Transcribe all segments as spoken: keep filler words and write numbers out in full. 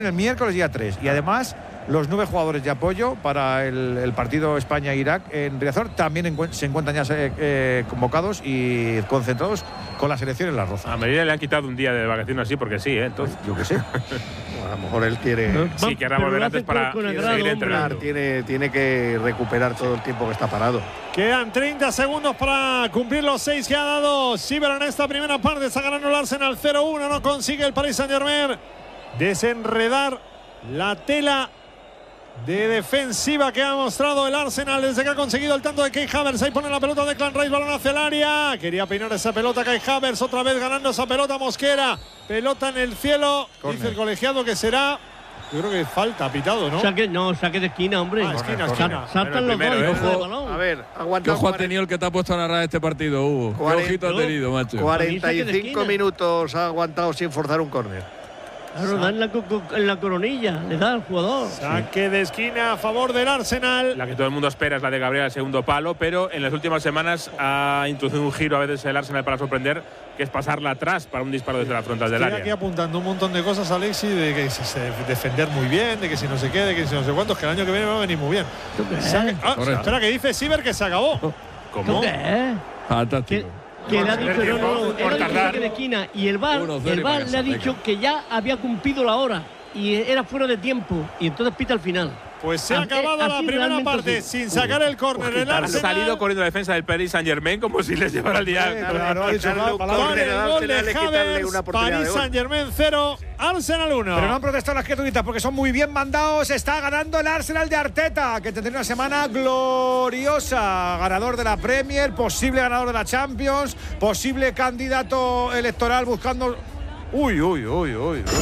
el miércoles día tres. Y además, los nueve jugadores de apoyo para el, el partido España-Irak en Riazor también encu- se encuentran ya eh, convocados y concentrados con la selección en La Roza. A Medina le han quitado un día de vacaciones así porque sí, ¿eh? Entonces, yo qué sé. A lo mejor él quiere. No, sí, querrá volver antes para con seguir agrado, entrenando. Tiene, tiene que recuperar todo el tiempo que está parado. Quedan treinta segundos para cumplir los seis que ha dado Siever en esta primera parte. Está ganando el Arsenal cero uno. No consigue el Paris Saint-Germain desenredar la tela de defensiva que ha mostrado el Arsenal desde que ha conseguido el tanto de Kai Havertz. Ahí pone la pelota de Declan Rice, balón hacia el área. Quería peinar esa pelota Kai Havertz, otra vez ganando esa pelota Mosquera. Pelota en el cielo. Corner. Dice el colegiado que será, yo creo que falta, pitado, ¿no? Saque, no, saque de esquina, hombre. Ah, esquina, Sa- esquina. Saltan los Bueno, dos. primero, ¿eh? ¿eh? Balón. A ver, ¿Qué aguanta. ojo ha tenido el que te ha puesto a narrar este partido, Hugo? ¿Qué cuarenta, ojito ha tenido, macho? cuarenta y cinco minutos ha aguantado sin forzar un córner. Claro, da en la, co- co- en la coronilla, le da al jugador. Saque de esquina a favor del Arsenal. La que todo el mundo espera es la de Gabriel al segundo palo, pero en las últimas semanas ha introducido un giro a veces el Arsenal para sorprender, que es pasarla atrás para un disparo desde la frontal del Estoy área. aquí apuntando un montón de cosas, Alexi, de que si se defender muy bien, de que si no se quede, de que si no sé cuántos, que el año que viene va a venir muy bien. ¿Tú qué? Saque- ah, Correcto. espera, que dice Siever que se acabó. ¿Tú ¿Cómo? qué? Fantástico. Que le ha Por dicho, no, no, no, por él ha dicho tardar. saque de esquina y el VAR, uno cero el y VAR para le ha casa, dicho venga. que ya había cumplido la hora y era fuera de tiempo y entonces pita al final. Pues se ha Ah, acabado eh, la así primera realmente parte sí. sin sacar el córner. El Ha Arsenal salido corriendo la defensa del Paris Saint-Germain como si les llevara el día. Claro, ha dicho Quitarle mal, un palabra. con el córner al gol de Arsenal y quitarle Havertz. una oportunidad Paris de gol. Saint-Germain cero, Arsenal uno. Pero no han protestado las criaturitas porque son muy bien mandados. Está ganando el Arsenal de Arteta, que tendrá una semana gloriosa. Ganador de la Premier, posible ganador de la Champions, posible candidato electoral buscando. Uy, uy, uy, uy. uy.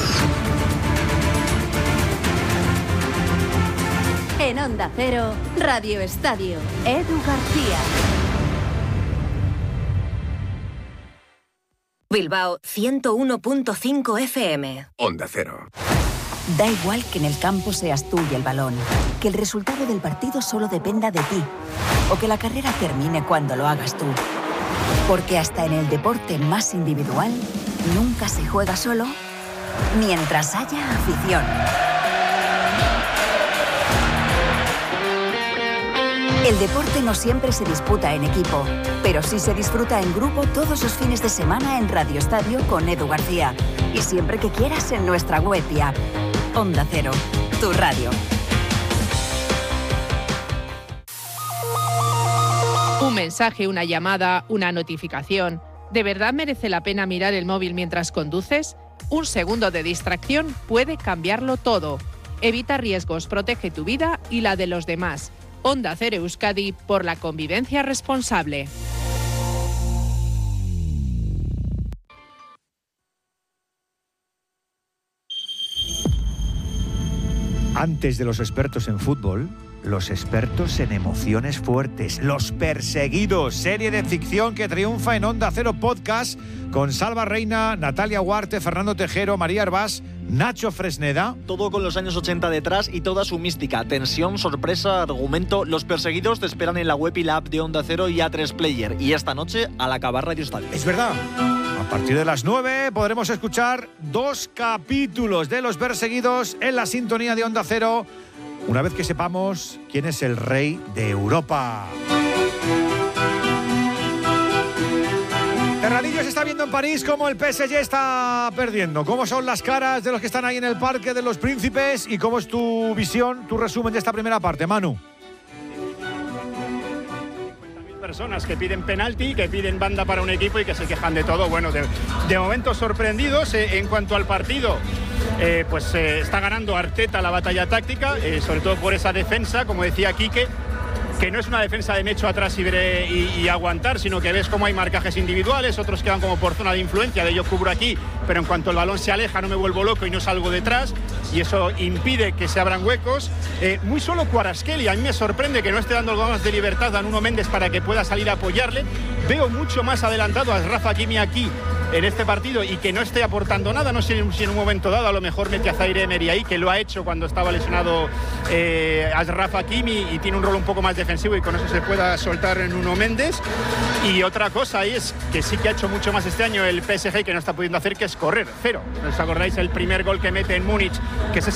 En Onda Cero, Radio Estadio, Edu García. Bilbao ciento uno punto cinco F M. Onda Cero. Da igual que en el campo seas tú y el balón, que el resultado del partido solo dependa de ti, o que la carrera termine cuando lo hagas tú. Porque hasta en el deporte más individual, nunca se juega solo, mientras haya afición. El deporte no siempre se disputa en equipo, pero sí se disfruta en grupo todos los fines de semana en Radio Estadio con Edu García. Y siempre que quieras en nuestra web y app. Onda Cero, tu radio. Un mensaje, una llamada, una notificación. ¿De verdad merece la pena mirar el móvil mientras conduces? Un segundo de distracción puede cambiarlo todo. Evita riesgos, protege tu vida y la de los demás. Onda Cero Euskadi, por la convivencia responsable. Antes de los expertos en fútbol, los expertos en emociones fuertes, Los Perseguidos, serie de ficción que triunfa en Onda Cero Podcast con Salva Reina, Natalia Huarte, Fernando Tejero, María Herbás, Nacho Fresneda. Todo con los años ochenta detrás y toda su mística, tensión, sorpresa, argumento. Los Perseguidos te esperan en la web y la app de Onda Cero y A tres Player. Y esta noche al acabar Radio Estadio. Es verdad. A partir de las nueve podremos escuchar dos capítulos de Los Perseguidos en la sintonía de Onda Cero, una vez que sepamos quién es el rey de Europa. Terradillo se está viendo en París cómo el P S G está perdiendo. ¿Cómo son las caras de los que están ahí en el Parque de los Príncipes? ¿Y cómo es tu visión, tu resumen de esta primera parte, Manu? Personas que piden penalti, que piden banda para un equipo y que se quejan de todo. Bueno, de, de momento sorprendidos eh, en cuanto al partido. Eh, pues eh, está ganando Arteta la batalla táctica, eh, sobre todo por esa defensa, como decía Quique, que no es una defensa de me echo atrás y, veré, y, y aguantar, sino que ves cómo hay marcajes individuales, otros que van como por zona de influencia, de yo cubro aquí, pero en cuanto el balón se aleja no me vuelvo loco y no salgo detrás, y eso impide que se abran huecos. Eh, muy solo Kvaratskhelia, a mí me sorprende que no esté dando algo más de libertad a Nuno Méndez para que pueda salir a apoyarle. Veo mucho más adelantado a Rafa Hakimi aquí en este partido y que no esté aportando nada. No sé si en un momento dado a lo mejor mete a Zaire Emery ahí, que lo ha hecho cuando estaba lesionado eh, Achraf Hakimi y tiene un rol un poco más defensivo y con eso se pueda soltar en Nuno Méndez. Y otra cosa ahí es que sí que ha hecho mucho más este año el P S G que no está pudiendo hacer, que es correr, cero. ¿Os acordáis el primer gol que mete en Múnich, que es ese